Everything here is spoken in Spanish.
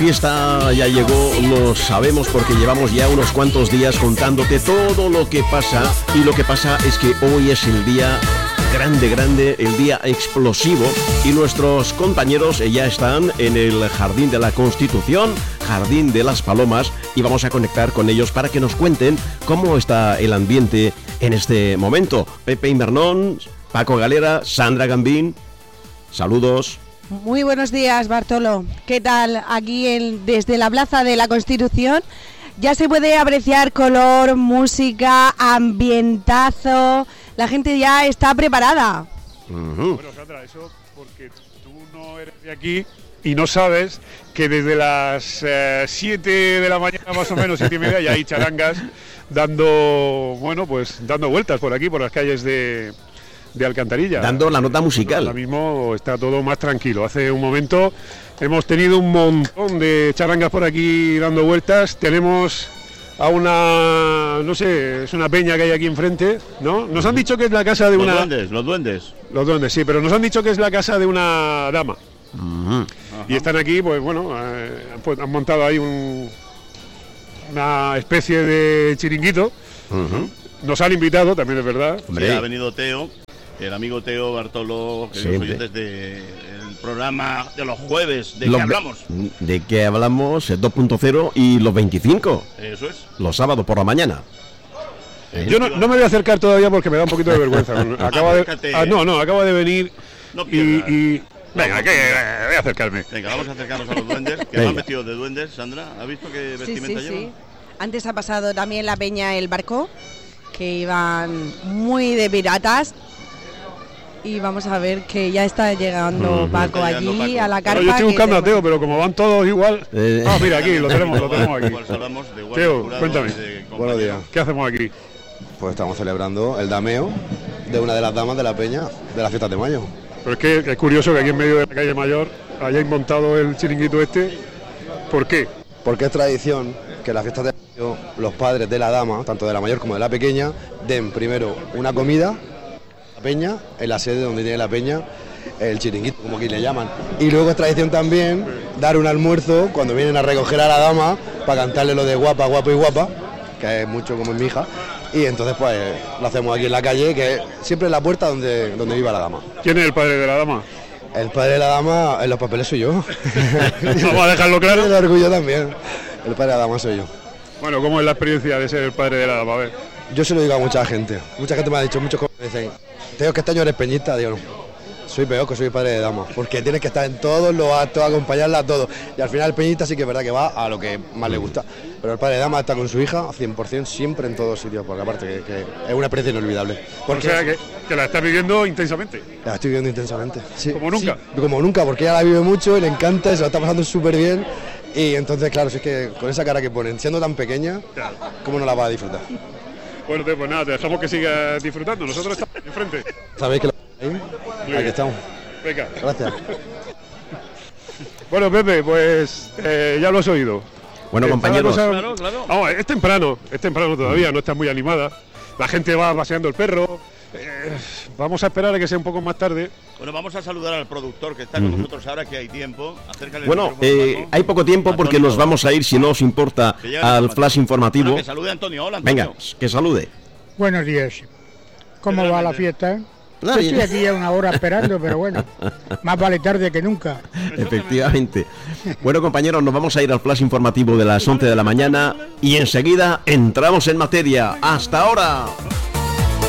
Fiesta ya llegó, lo sabemos porque llevamos ya unos cuantos días contándote todo lo que pasa, y lo que pasa es que hoy es el día grande, el día explosivo, y nuestros compañeros ya están en el Jardín de la Constitución, Jardín de las Palomas, y vamos a conectar con ellos para que nos cuenten cómo está el ambiente en este momento. Pepe Invernón, Paco Galera, Sandra Gambín, saludos. Muy buenos días, Bartolo. ¿Qué tal? Aquí desde la Plaza de la Constitución ya se puede apreciar color, música, ambientazo. La gente ya está preparada. Bueno, Sandra, eso porque tú no eres de aquí y no sabes que desde las 7 de la mañana más o menos, 7:30, ya hay charangas dando vueltas por aquí, por las calles de Alcantarilla. Dando la nota musical. Ahora mismo está todo más tranquilo. Hace un momento hemos tenido un montón de charangas por aquí dando vueltas. Tenemos a una, no sé, es una peña que hay aquí enfrente, ¿no? Nos han dicho que es la casa de Los duendes. Los duendes, sí, pero nos han dicho que es la casa de una dama. Uh-huh. Y están aquí, pues bueno, han montado ahí una especie de chiringuito. Uh-huh. Nos han invitado, también es verdad. Sí, ha venido Teo, el amigo Teo Bartolo, que los oyentes del programa de los jueves, ¿de qué hablamos? ¿De qué hablamos? 2.0 y los 25. Eso es. Los sábados por la mañana. Yo no me voy a acercar todavía porque me da un poquito de vergüenza. Acaba de venir y venga, voy a acercarme. Venga, vamos a acercarnos a los duendes, que van vestidos de duendes. Sandra, ¿has visto qué vestimenta llevan? Sí. Antes ha pasado también la peña El Barco, que iban muy de piratas. Y vamos a ver que ya está llegando Paco allí a la carpa. Yo estoy buscando a Teo, pero como van todos igual. Mira, aquí lo tenemos aquí. Teo, cuéntame. Buenos días. ¿Qué hacemos aquí? Pues estamos celebrando el dameo de una de las damas de la peña de las fiestas de mayo. Pero es que es curioso que aquí en medio de la calle Mayor hayáis montado el chiringuito este. ¿Por qué? Porque es tradición que en las fiestas de mayo los padres de la dama, tanto de la mayor como de la pequeña, den primero una comida peña, en la sede donde tiene la peña, el chiringuito, como aquí le llaman. Y luego es tradición también dar un almuerzo cuando vienen a recoger a la dama para cantarle lo de guapa, guapo y guapa, que es mucho como en mi hija. Y entonces pues lo hacemos aquí en la calle, que es siempre en la puerta donde viva la dama. ¿Quién es el padre de la dama? El padre de la dama, en los papeles soy yo. Vamos a dejarlo claro. El orgullo también. El padre de la dama soy yo. Bueno, ¿cómo es la experiencia de ser el padre de la dama? A ver. Yo se lo digo a mucha gente. Mucha gente me ha dicho, muchos me dicen, Teo, que este año eres peñista. Digo, no, soy peor que soy padre de dama, porque tienes que estar en todos los actos, acompañarla a todos. Y al final el peñista sí que es verdad que va a lo que más le gusta. Pero el padre de dama está con su hija 100%, siempre en todos sitios, porque aparte que es una experiencia inolvidable. Porque, o sea, que la estás viviendo intensamente. La estoy viviendo intensamente, sí. ¿Como nunca? Sí, como nunca, porque ella la vive mucho y le encanta, y se la está pasando súper bien. Y entonces, claro, si es que con esa cara que ponen, siendo tan pequeña, claro, ¿cómo no la va a disfrutar? Bueno, pues nada, te dejamos que sigas disfrutando. Nosotros estamos enfrente. ¿Sabéis que aquí estamos? Venga. Gracias. Bueno, Pepe, pues ya lo has oído. Bueno, compañeros. Claro. Vamos, es temprano todavía, no está muy animada. La gente va paseando el perro. Vamos a esperar a que sea un poco más tarde. Bueno, vamos a saludar al productor que está con nosotros ahora, que hay tiempo. Acércale. Bueno, hay poco tiempo porque nos vamos a ir, si no os importa, al flash informativo. Bueno, que salude Antonio. Hola, Antonio. Venga, que salude. Buenos días. ¿Cómo va la fiesta? Estoy aquí a una hora esperando, pero bueno, más vale tarde que nunca. Efectivamente. Bueno, compañeros, nos vamos a ir al flash informativo de las 11 de la mañana y enseguida entramos en materia. ¡Hasta ahora!